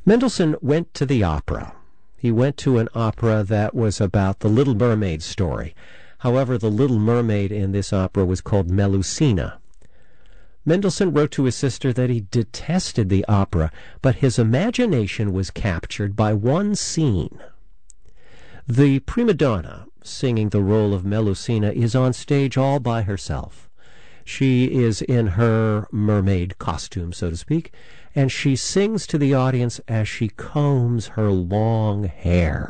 Mendelssohn went to the opera. He went to an opera that was about the Little Mermaid story. However, the Little Mermaid in this opera was called Melusina. Mendelssohn wrote to his sister that he detested the opera, but his imagination was captured by one scene. The prima donna singing the role of Melusina is on stage all by herself. She is in her mermaid costume, so to speak, and she sings to the audience as she combs her long hair.